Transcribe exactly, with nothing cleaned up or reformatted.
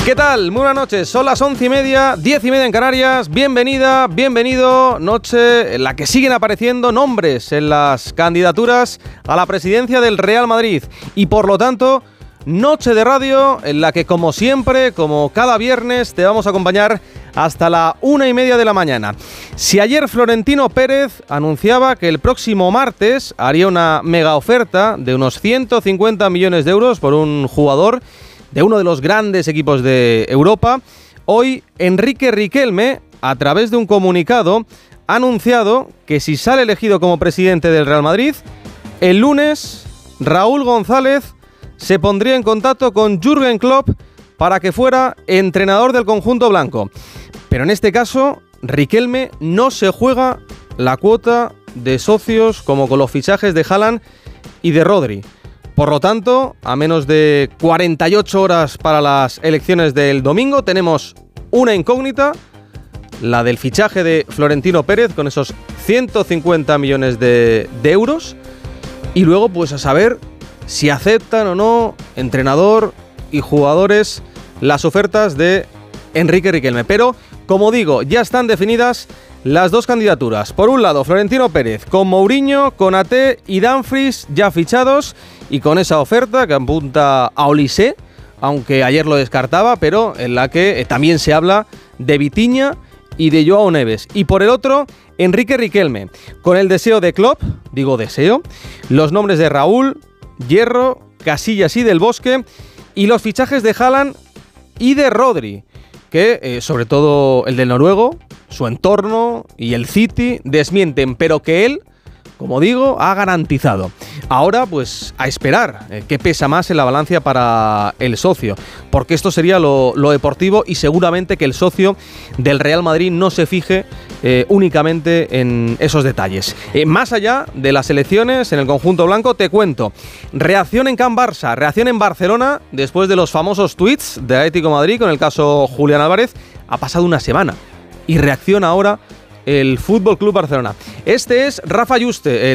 ¿Qué tal? Muy buenas noches, son las once y media, diez y media en Canarias. Bienvenida, bienvenido. Noche en la que siguen apareciendo nombres en las candidaturas a la presidencia del Real Madrid. Y por lo tanto, noche de radio en la que, como siempre, como cada viernes, te vamos a acompañar hasta la una y media de la mañana. Si ayer Florentino Pérez anunciaba que el próximo martes haría una mega oferta de unos ciento cincuenta millones de euros por un jugador de uno de los grandes equipos de Europa, hoy Enrique Riquelme, a través de un comunicado, ha anunciado que si sale elegido como presidente del Real Madrid, el lunes Raúl González se pondría en contacto con Jürgen Klopp para que fuera entrenador del conjunto blanco. Pero en este caso, Riquelme no se juega la cuota de socios como con los fichajes de Haaland y de Rodri. Por lo tanto, a menos de cuarenta y ocho horas para las elecciones del domingo, tenemos una incógnita, la del fichaje de Florentino Pérez con esos ciento cincuenta millones de, de euros. Y luego, pues a saber si aceptan o no entrenador y jugadores las ofertas de Enrique Riquelme. Pero, como digo, ya están definidas las dos candidaturas. Por un lado, Florentino Pérez con Mourinho, Konaté y Dumfries ya fichados y con esa oferta que apunta a Olise, aunque ayer lo descartaba, pero en la que también se habla de Vitinha y de Joao Neves. Y por el otro, Enrique Riquelme, con el deseo de Klopp, digo deseo, los nombres de Raúl, Hierro, Casillas y Del Bosque y los fichajes de Haaland y de Rodri, que eh, sobre todo el del noruego, su entorno y el City desmienten, pero que él, como digo, ha garantizado. Ahora, pues, a esperar eh, qué pesa más en la balanza para el socio, porque esto sería lo, lo deportivo y seguramente que el socio del Real Madrid no se fije eh, únicamente en esos detalles. Eh, más allá de las elecciones en el conjunto blanco, te cuento, reacción en Can Barça, reacción en Barcelona, después de los famosos tweets de Atlético de Madrid con el caso Julián Álvarez. Ha pasado una semana y reacciona ahora el Fútbol Club Barcelona. Este es Rafa Yuste, el